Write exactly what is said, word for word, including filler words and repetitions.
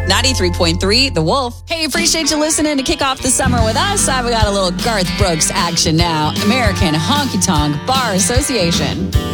ninety-three point three The Wolf. Hey, appreciate you listening to kick off the summer with us. I've got a little Garth Brooks action now. American Honky Tonk Bar Association.